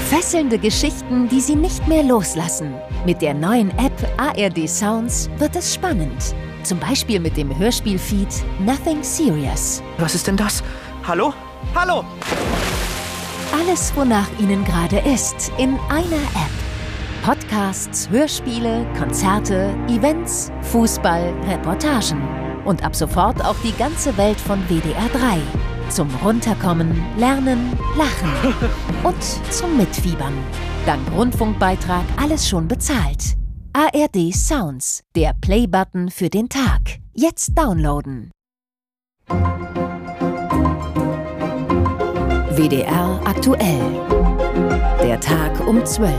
Fesselnde Geschichten, die Sie nicht mehr loslassen. Mit der neuen App ARD Sounds wird es spannend. Zum Beispiel mit dem Hörspielfeed Nothing Serious. Was ist denn das? Hallo? Hallo! Alles, wonach Ihnen gerade ist, in einer App. Podcasts, Hörspiele, Konzerte, Events, Fußball, Reportagen. Und ab sofort auch die ganze Welt von WDR 3. Zum Runterkommen, Lernen, Lachen und zum Mitfiebern. Dank Rundfunkbeitrag alles schon bezahlt. ARD Sounds, der Play-Button für den Tag. Jetzt downloaden. WDR aktuell. Der Tag um 12.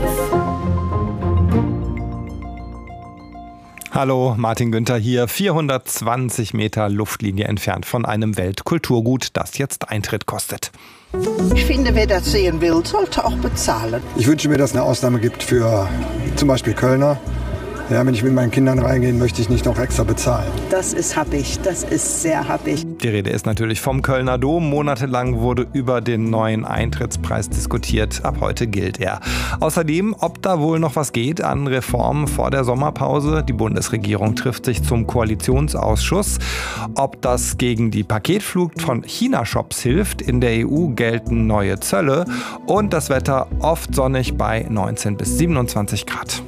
Hallo, Martin Günther hier, 420 Meter Luftlinie entfernt von einem Weltkulturgut, das jetzt Eintritt kostet. Ich finde, wer das sehen will, sollte auch bezahlen. Ich wünsche mir, dass es eine Ausnahme gibt für zum Beispiel Kölner. Ja, wenn ich mit meinen Kindern reingehen, möchte ich nicht noch extra bezahlen. Das ist happig, das ist sehr happig. Die Rede ist natürlich vom Kölner Dom. Monatelang wurde über den neuen Eintrittspreis diskutiert. Ab heute gilt er. Außerdem, ob da wohl noch was geht an Reformen vor der Sommerpause. Die Bundesregierung trifft sich zum Koalitionsausschuss. Ob das gegen die Paketflut von China-Shops hilft. In der EU gelten neue Zölle. Und das Wetter oft sonnig bei 19 bis 27 Grad.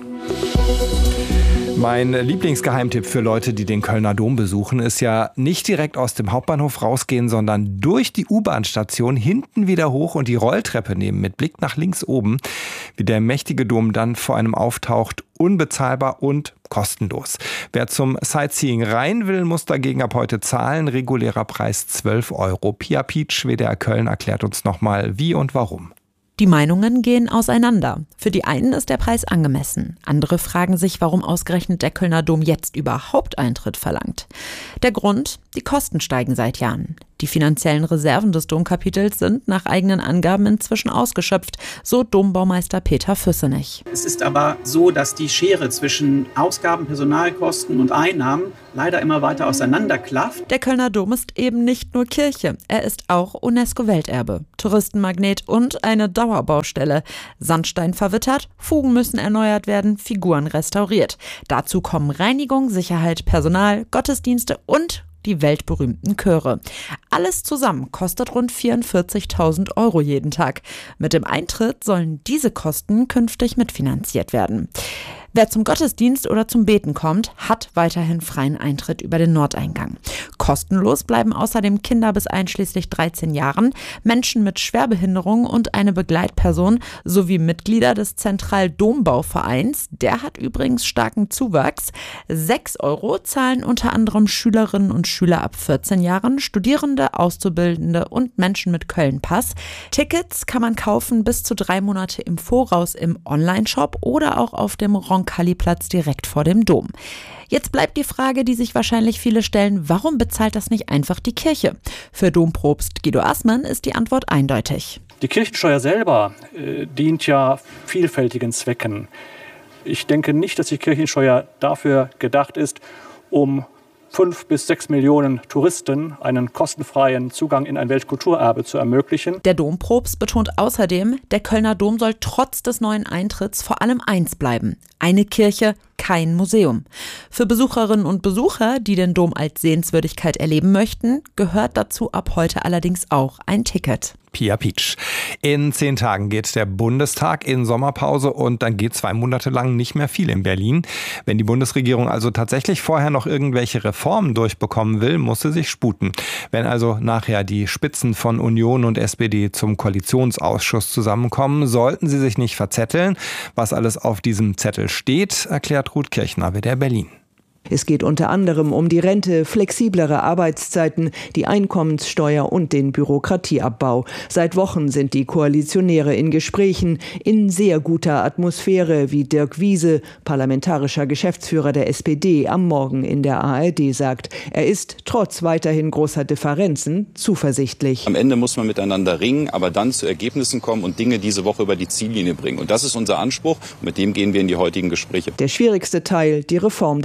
Mein Lieblingsgeheimtipp für Leute, die den Kölner Dom besuchen, ist ja nicht direkt aus dem Hauptbahnhof rausgehen, sondern durch die U-Bahn-Station hinten wieder hoch und die Rolltreppe nehmen mit Blick nach links oben, wie der mächtige Dom dann vor einem auftaucht, unbezahlbar und kostenlos. Wer zum Sightseeing rein will, muss dagegen ab heute zahlen. Regulärer Preis 12 €. Pia Pietsch, WDR Köln, erklärt uns nochmal wie und warum. Die Meinungen gehen auseinander. Für die einen ist der Preis angemessen. Andere fragen sich, warum ausgerechnet der Kölner Dom jetzt überhaupt Eintritt verlangt. Der Grund? Die Kosten steigen seit Jahren. Die finanziellen Reserven des Domkapitels sind nach eigenen Angaben inzwischen ausgeschöpft, so Dombaumeister Peter Füssenich. Es ist aber so, dass die Schere zwischen Ausgaben, Personalkosten und Einnahmen leider immer weiter auseinanderklafft. Der Kölner Dom ist eben nicht nur Kirche, er ist auch UNESCO-Welterbe, Touristenmagnet und eine Dauerbaustelle. Sandstein verwittert, Fugen müssen erneuert werden, Figuren restauriert. Dazu kommen Reinigung, Sicherheit, Personal, Gottesdienste und die weltberühmten Chöre. Alles zusammen kostet rund 44.000 € jeden Tag. Mit dem Eintritt sollen diese Kosten künftig mitfinanziert werden. Wer zum Gottesdienst oder zum Beten kommt, hat weiterhin freien Eintritt über den Nordeingang. Kostenlos bleiben außerdem Kinder bis einschließlich 13 Jahren, Menschen mit Schwerbehinderung und eine Begleitperson sowie Mitglieder des Zentral-Dombau-Vereins. Der hat übrigens starken Zuwachs. 6 € zahlen unter anderem Schülerinnen und Schüler ab 14 Jahren, Studierende, Auszubildende und Menschen mit Köln-Pass. Tickets kann man kaufen bis zu 3 Monate im Voraus im Onlineshop oder auch auf dem Roncalli-Platz direkt vor dem Dom. Jetzt bleibt die Frage, die sich wahrscheinlich viele stellen, warum bezahlt das nicht einfach die Kirche? Für Dompropst Guido Assmann ist die Antwort eindeutig. Die Kirchensteuer selber dient ja vielfältigen Zwecken. Ich denke nicht, dass die Kirchensteuer dafür gedacht ist, um 5 bis 6 Millionen Touristen einen kostenfreien Zugang in ein Weltkulturerbe zu ermöglichen. Der Dompropst betont außerdem, der Kölner Dom soll trotz des neuen Eintritts vor allem eins bleiben: eine Kirche, kein Museum. Für Besucherinnen und Besucher, die den Dom als Sehenswürdigkeit erleben möchten, gehört dazu ab heute allerdings auch ein Ticket. Pia Pietsch. In 10 Tagen geht der Bundestag in Sommerpause und dann geht 2 Monate lang nicht mehr viel in Berlin. Wenn die Bundesregierung also tatsächlich vorher noch irgendwelche Reformen durchbekommen will, muss sie sich sputen. Wenn also nachher die Spitzen von Union und SPD zum Koalitionsausschuss zusammenkommen, sollten sie sich nicht verzetteln. Was alles auf diesem Zettel steht, erklärt Ruth Kirchner, WDR Berlin. Es geht unter anderem um die Rente, flexiblere Arbeitszeiten, die Einkommenssteuer und den Bürokratieabbau. Seit Wochen sind die Koalitionäre in Gesprächen, in sehr guter Atmosphäre, wie Dirk Wiese, parlamentarischer Geschäftsführer der SPD, am Morgen in der ARD sagt. Er ist trotz weiterhin großer Differenzen zuversichtlich. Am Ende muss man miteinander ringen, aber dann zu Ergebnissen kommen und Dinge diese Woche über die Ziellinie bringen. Und das ist unser Anspruch. Und mit dem gehen wir in die heutigen Gespräche. Der schwierigste Teil, die Reform der Einkommenssteuer.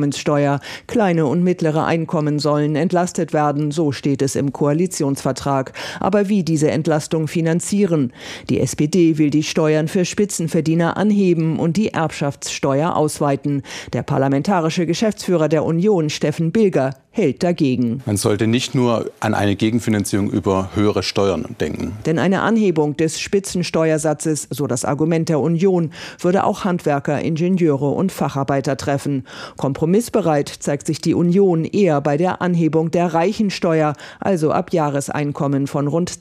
Einkommenssteuer. Kleine und mittlere Einkommen sollen entlastet werden, so steht es im Koalitionsvertrag. Aber wie diese Entlastung finanzieren? Die SPD will die Steuern für Spitzenverdiener anheben und die Erbschaftssteuer ausweiten. Der parlamentarische Geschäftsführer der Union, Steffen Bilger, hält dagegen. Man sollte nicht nur an eine Gegenfinanzierung über höhere Steuern denken. Denn eine Anhebung des Spitzensteuersatzes, so das Argument der Union, würde auch Handwerker, Ingenieure und Facharbeiter treffen. Kompromissbereit zeigt sich die Union eher bei der Anhebung der Reichensteuer, also ab Jahreseinkommen von rund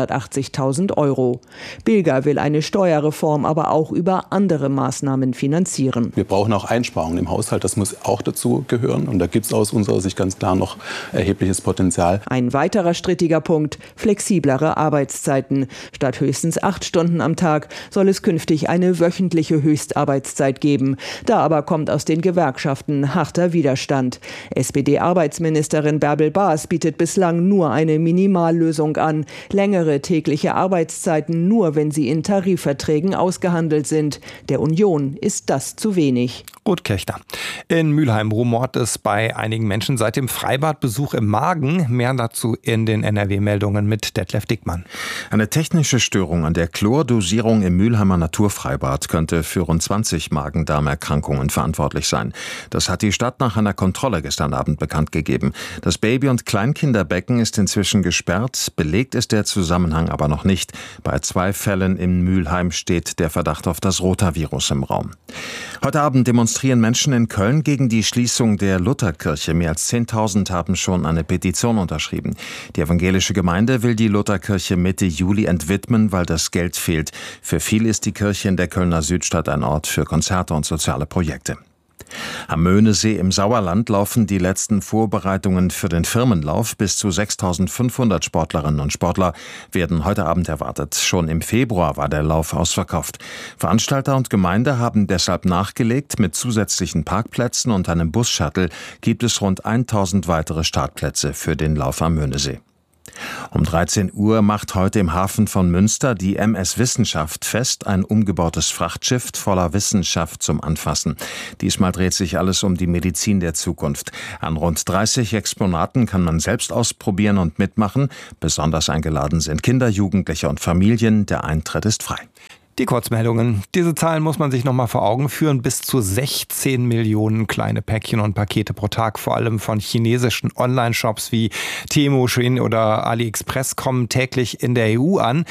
280.000 Euro. Bilger will eine Steuerreform aber auch über andere Maßnahmen finanzieren. Wir brauchen auch Einsparungen im Haushalt, das muss auch dazu gehören. Und da gibt es aus unserer Sicht ganz klar noch erhebliches Potenzial. Ein weiterer strittiger Punkt: flexiblere Arbeitszeiten. Statt höchstens 8 Stunden am Tag soll es künftig eine wöchentliche Höchstarbeitszeit geben. Da aber kommt aus den Gewerkschaften harter Widerstand. SPD-Arbeitsministerin Bärbel Baas bietet bislang nur eine Minimallösung an. Längere tägliche Arbeitszeiten nur, wenn sie in Tarifverträgen ausgehandelt sind. Der Union ist das zu wenig. Ruth Kirchner. In Mülheim rumort es bei einigen Menschen seit dem Freibadbesuch im Magen. Mehr dazu in den NRW-Meldungen mit Detlef Dickmann. Eine technische Störung an der Chlordosierung im Mülheimer Naturfreibad könnte für rund 20 Magen-Darm-Erkrankungen verantwortlich sein. Das hat die Stadt nach einer Kontrolle gestern Abend bekannt gegeben. Das Baby- und Kleinkinderbecken ist inzwischen gesperrt. Belegt ist der Zusammenhang aber noch nicht. Bei 2 Fällen in Mülheim steht der Verdacht auf das Rotavirus im Raum. Heute Abend demonstrieren Menschen in Köln gegen die Schließung der Lutherkirche. Mehr als 10.000 haben schon eine Petition unterschrieben. Die evangelische Gemeinde will die Lutherkirche Mitte Juli entwidmen, weil das Geld fehlt. Für viele ist die Kirche in der Kölner Südstadt ein Ort für Konzerte und soziale Projekte. Am Möhnesee im Sauerland laufen die letzten Vorbereitungen für den Firmenlauf. Bis zu 6.500 Sportlerinnen und Sportler werden heute Abend erwartet. Schon im Februar war der Lauf ausverkauft. Veranstalter und Gemeinde haben deshalb nachgelegt. Mit zusätzlichen Parkplätzen und einem Bus-Shuttle gibt es rund 1.000 weitere Startplätze für den Lauf am Möhnesee. Um 13 Uhr macht heute im Hafen von Münster die MS Wissenschaft fest, ein umgebautes Frachtschiff voller Wissenschaft zum Anfassen. Diesmal dreht sich alles um die Medizin der Zukunft. An rund 30 Exponaten kann man selbst ausprobieren und mitmachen. Besonders eingeladen sind Kinder, Jugendliche und Familien. Der Eintritt ist frei. Die Kurzmeldungen. Diese Zahlen muss man sich noch mal vor Augen führen. Bis zu 16 Millionen kleine Päckchen und Pakete pro Tag, vor allem von chinesischen Online-Shops wie Temu, Shein oder AliExpress, kommen täglich in der EU an.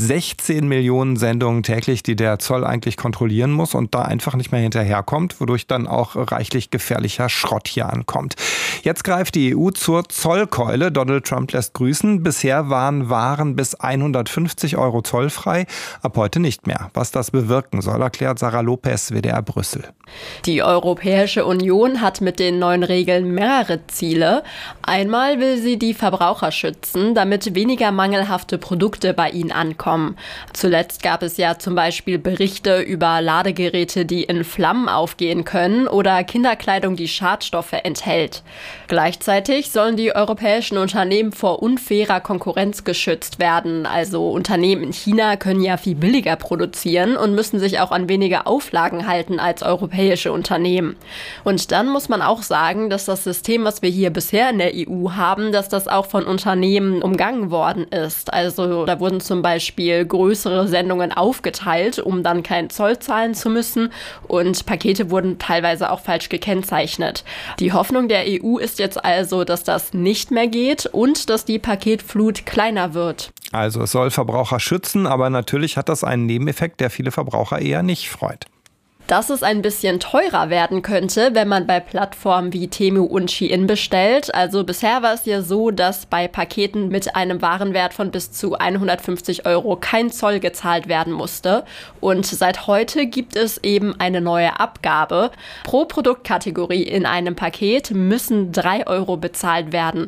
16 Millionen Sendungen täglich, die der Zoll eigentlich kontrollieren muss und da einfach nicht mehr hinterherkommt, wodurch dann auch reichlich gefährlicher Schrott hier ankommt. Jetzt greift die EU zur Zollkeule. Donald Trump lässt grüßen. Bisher waren Waren bis 150 € zollfrei, ab heute nicht mehr. Was das bewirken soll, erklärt Sarah Lopez, WDR Brüssel. Die Europäische Union hat mit den neuen Regeln mehrere Ziele. Einmal will sie die Verbraucher schützen, damit weniger mangelhafte Produkte bei ihnen ankommen. Zuletzt gab es ja zum Beispiel Berichte über Ladegeräte, die in Flammen aufgehen können oder Kinderkleidung, die Schadstoffe enthält. Gleichzeitig sollen die europäischen Unternehmen vor unfairer Konkurrenz geschützt werden. Also Unternehmen in China können ja viel billiger produzieren und müssen sich auch an weniger Auflagen halten als europäische Unternehmen. Und dann muss man auch sagen, dass das System, was wir hier bisher in der EU haben, dass das auch von Unternehmen umgangen worden ist. Also da wurden zum Beispiel größere Sendungen aufgeteilt, um dann keinen Zoll zahlen zu müssen, und Pakete wurden teilweise auch falsch gekennzeichnet. Die Hoffnung der EU ist jetzt also, dass das nicht mehr geht und dass die Paketflut kleiner wird. Also es soll Verbraucher schützen, aber natürlich hat das einen Nebeneffekt, der viele Verbraucher eher nicht freut. Dass es ein bisschen teurer werden könnte, wenn man bei Plattformen wie Temu und Shein bestellt. Also bisher war es ja so, dass bei Paketen mit einem Warenwert von bis zu 150 € kein Zoll gezahlt werden musste. Und seit heute gibt es eben eine neue Abgabe. Pro Produktkategorie in einem Paket müssen 3 € bezahlt werden.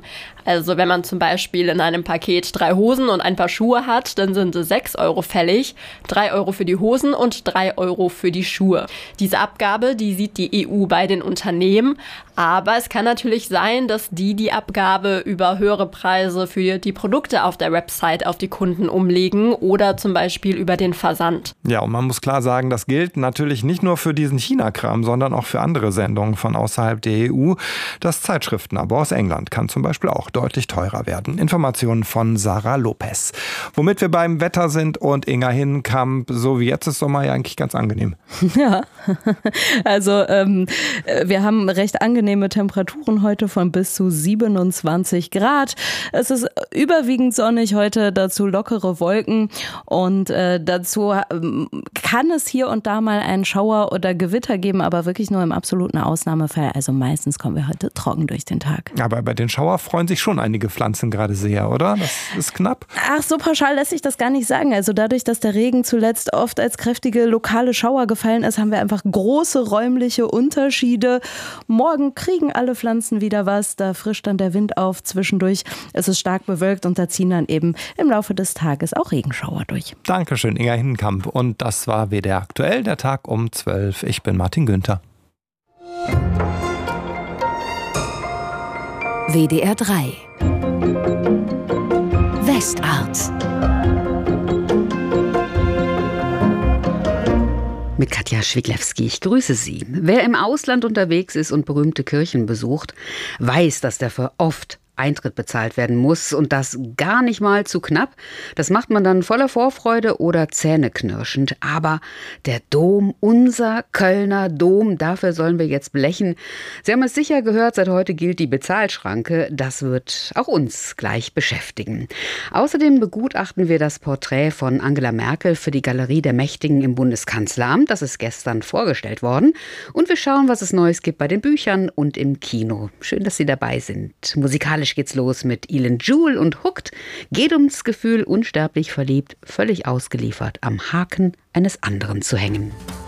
Also wenn man zum Beispiel in einem Paket 3 Hosen und ein paar Schuhe hat, dann sind 6 € fällig, 3 € für die Hosen und 3 € für die Schuhe. Diese Abgabe, die sieht die EU bei den Unternehmen, aber es kann natürlich sein, dass die Abgabe über höhere Preise für die Produkte auf der Website auf die Kunden umlegen oder zum Beispiel über den Versand. Ja, und man muss klar sagen, das gilt natürlich nicht nur für diesen China-Kram, sondern auch für andere Sendungen von außerhalb der EU. Das Zeitschriftenabo aus England kann zum Beispiel auch deutlich teurer werden. Informationen von Sarah Lopez. Womit wir beim Wetter sind und Inga Hinnenkamp, so wie jetzt ist Sommer ja eigentlich ganz angenehm. Ja, also wir haben recht angenehme Temperaturen heute von bis zu 27 Grad. Es ist überwiegend sonnig heute, dazu lockere Wolken und dazu kann es hier und da mal einen Schauer oder Gewitter geben, aber wirklich nur im absoluten Ausnahmefall. Also meistens kommen wir heute trocken durch den Tag. Aber bei den Schauer freuen sich schon einige Pflanzen gerade sehr, oder? Das ist knapp. Ach, so pauschal lässt sich das gar nicht sagen. Also dadurch, dass der Regen zuletzt oft als kräftige lokale Schauer gefallen ist, haben wir einfach große räumliche Unterschiede. Morgen kriegen alle Pflanzen wieder was. Da frischt dann der Wind auf zwischendurch. Es ist stark bewölkt und da ziehen dann eben im Laufe des Tages auch Regenschauer durch. Dankeschön, Inga Hinnenkamp. Und das war WDR aktuell, der Tag um 12. Ich bin Martin Günther. WDR 3 Westart mit Katja Schwiglewski. Ich grüße Sie. Wer im Ausland unterwegs ist und berühmte Kirchen besucht, weiß, dass dafür oft Eintritt bezahlt werden muss und das gar nicht mal zu knapp. Das macht man dann voller Vorfreude oder zähneknirschend. Aber der Dom, unser Kölner Dom, dafür sollen wir jetzt blechen. Sie haben es sicher gehört, seit heute gilt die Bezahlschranke. Das wird auch uns gleich beschäftigen. Außerdem begutachten wir das Porträt von Angela Merkel für die Galerie der Mächtigen im Bundeskanzleramt. Das ist gestern vorgestellt worden. Und wir schauen, was es Neues gibt bei den Büchern und im Kino. Schön, dass Sie dabei sind. Musikalisch geht's los mit Elin Jewel und Hooked. Geht ums Gefühl, unsterblich verliebt, völlig ausgeliefert, am Haken eines anderen zu hängen.